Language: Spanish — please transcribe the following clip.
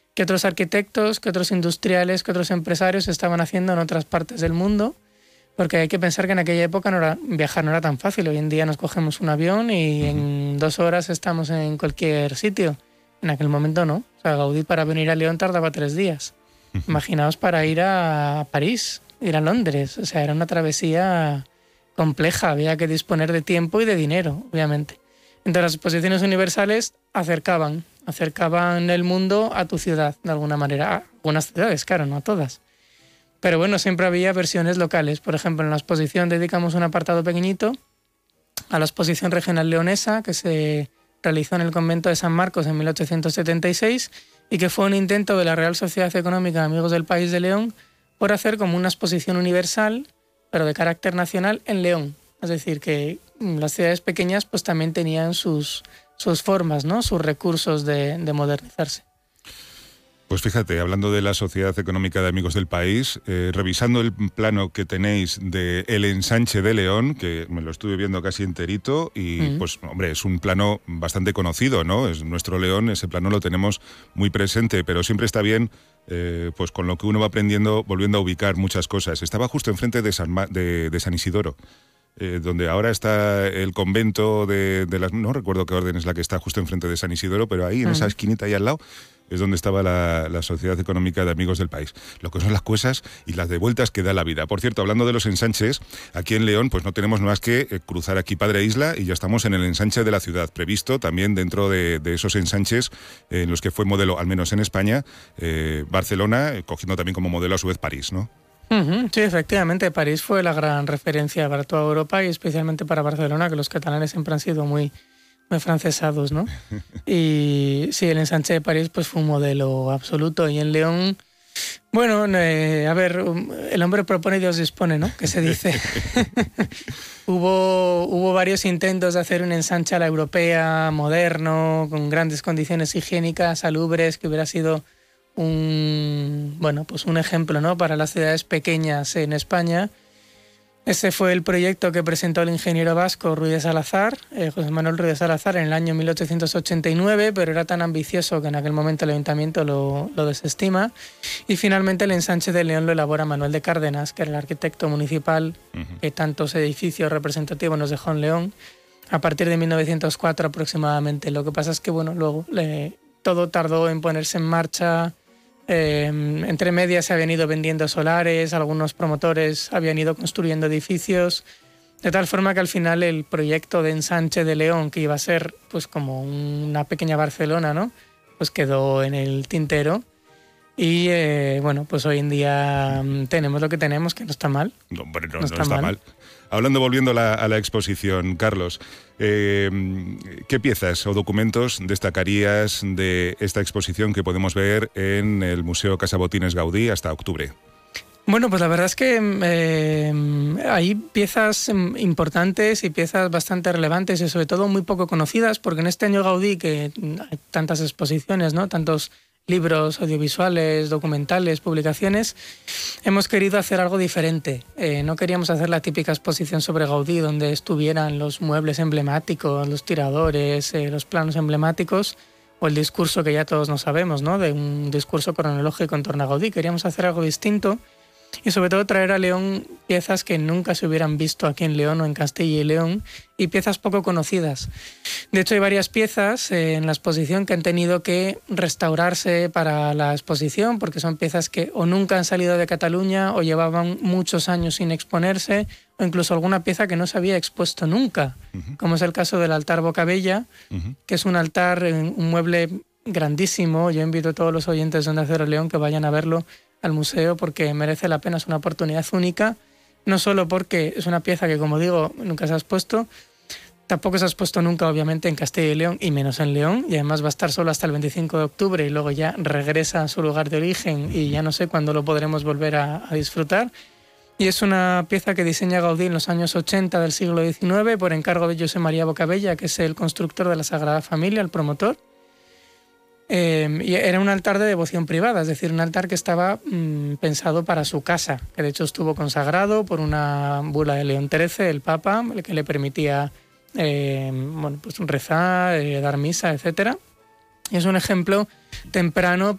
que otros arquitectos, que otros industriales, que otros empresarios estaban haciendo en otras partes del mundo, porque hay que pensar que en aquella época viajar no era tan fácil. Hoy en día nos cogemos un avión y en 2 horas estamos en cualquier sitio. En aquel momento no. O sea, Gaudí para venir a León tardaba 3 días. Imaginaos para ir a París, ir a Londres. O sea, era una travesía compleja. Había que disponer de tiempo y de dinero, obviamente. Entonces las exposiciones universales acercaban el mundo a tu ciudad, de alguna manera. A algunas ciudades, claro, no a todas. Pero bueno, siempre había versiones locales. Por ejemplo, en la exposición dedicamos un apartado pequeñito a la exposición regional leonesa que se realizó en el convento de San Marcos en 1876 y que fue un intento de la Real Sociedad Económica de Amigos del País de León por hacer como una exposición universal, pero de carácter nacional, en León. Es decir, que las ciudades pequeñas pues también tenían sus formas, ¿no? Sus recursos de modernizarse. Pues fíjate, hablando de la Sociedad Económica de Amigos del País, revisando el plano que tenéis de El Ensanche de León, que me lo estuve viendo casi enterito, y pues, hombre, es un plano bastante conocido, ¿no? Es nuestro León, ese plano lo tenemos muy presente, pero siempre está bien, pues con lo que uno va aprendiendo, volviendo a ubicar muchas cosas. Estaba justo enfrente de San Isidoro, donde ahora está el convento de las... No recuerdo qué orden es la que está justo enfrente de San Isidoro, pero ahí, en esa esquinita ahí al lado, es donde estaba la Sociedad Económica de Amigos del País. Lo que son las cosas y las de vueltas que da la vida. Por cierto, hablando de los ensanches, aquí en León pues no tenemos más que cruzar aquí Padre Isla y ya estamos en el ensanche de la ciudad, previsto también dentro de esos ensanches en los que fue modelo, al menos en España, Barcelona, cogiendo también como modelo a su vez París, ¿no? Sí, efectivamente, París fue la gran referencia para toda Europa y especialmente para Barcelona, que los catalanes siempre han sido muy francesados, ¿no? Y sí, el ensanche de París pues fue un modelo absoluto. Y en León, bueno, a ver, el hombre propone y Dios dispone, ¿no? Que se dice. Hubo varios intentos de hacer un ensanche a la europea, moderno, con grandes condiciones higiénicas, salubres, que hubiera sido un ejemplo, ¿no? Para las ciudades pequeñas en España. Ese fue el proyecto que presentó el ingeniero vasco Ruiz de Salazar, José Manuel Ruiz de Salazar, en el año 1889, pero era tan ambicioso que en aquel momento el ayuntamiento lo desestima. Y finalmente el ensanche de León lo elabora Manuel de Cárdenas, que era el arquitecto municipal que tantos edificios representativos nos dejó en León, a partir de 1904 aproximadamente. Lo que pasa es que luego todo tardó en ponerse en marcha. Entre medias se habían ido vendiendo solares, algunos promotores habían ido construyendo edificios, de tal forma que al final el proyecto de ensanche de León, que iba a ser pues como una pequeña Barcelona, ¿no? Pues quedó en el tintero. Y pues hoy en día tenemos lo que tenemos, que no está mal. No, hombre, no está mal. Volviendo a la exposición, Carlos, ¿qué piezas o documentos destacarías de esta exposición que podemos ver en el Museo Casa Botines Gaudí hasta octubre? Bueno, pues la verdad es que hay piezas importantes y piezas bastante relevantes y sobre todo muy poco conocidas, porque en este año Gaudí, que hay tantas exposiciones, ¿no? Tantos libros audiovisuales, documentales, publicaciones, hemos querido hacer algo diferente. No queríamos hacer la típica exposición sobre Gaudí donde estuvieran los muebles emblemáticos, los tiradores, los planos emblemáticos o el discurso que ya todos no sabemos, ¿no? De un discurso cronológico en torno a Gaudí. Queríamos hacer algo distinto y sobre todo traer a León piezas que nunca se hubieran visto aquí en León o en Castilla y León y piezas poco conocidas. De hecho, hay varias piezas en la exposición que han tenido que restaurarse para la exposición porque son piezas que o nunca han salido de Cataluña o llevaban muchos años sin exponerse o incluso alguna pieza que no se había expuesto nunca, como es el caso del altar Bocabella, que es un altar, un mueble grandísimo. Yo invito a todos los oyentes de Onda Cero León que vayan a verlo al museo porque merece la pena, es una oportunidad única, no solo porque es una pieza que, como digo, nunca se ha expuesto, tampoco se ha expuesto nunca obviamente en Castilla y León y menos en León, y además va a estar solo hasta el 25 de octubre y luego ya regresa a su lugar de origen y ya no sé cuándo lo podremos volver a disfrutar. Y es una pieza que diseña Gaudí en los años 80 del siglo XIX por encargo de José María Bocabella, que es el constructor de la Sagrada Familia, el promotor. Y era un altar de devoción privada, es decir, un altar que estaba pensado para su casa, que de hecho estuvo consagrado por una bula de León XIII, el Papa, que le permitía rezar, dar misa, etc. Y es un ejemplo temprano